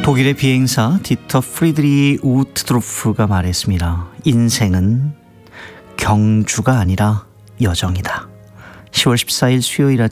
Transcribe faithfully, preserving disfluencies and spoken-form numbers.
독일의 비행사 디터 프리드리 우트드로프가 말했습니다. 인생은 경주가 아니라 여정이다. 시월 십사일 수요일 아침